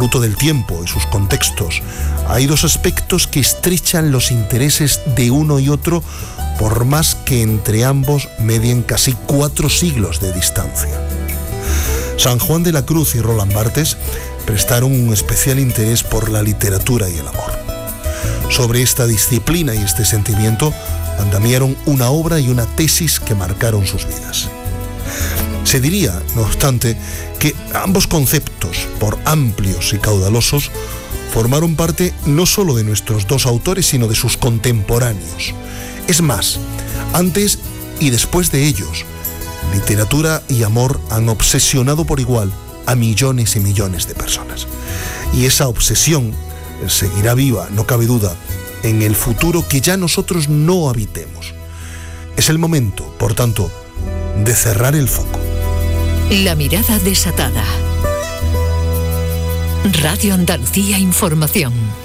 fruto del tiempo y sus contextos, hay dos aspectos que estrechan los intereses de uno y otro, por más que entre ambos medien casi 4 siglos de distancia. San Juan de la Cruz y Roland Barthes prestaron un especial interés por la literatura y el amor. Sobre esta disciplina y este sentimiento andamiaron una obra y una tesis que marcaron sus vidas. Se diría, no obstante, que ambos conceptos, por amplios y caudalosos, formaron parte no solo de nuestros dos autores, sino de sus contemporáneos. Es más, antes y después de ellos, literatura y amor han obsesionado por igual a millones y millones de personas. Y esa obsesión seguirá viva, no cabe duda, en el futuro que ya nosotros no habitemos. Es el momento, por tanto, de cerrar el foco. La mirada desatada. Radio Andalucía Información.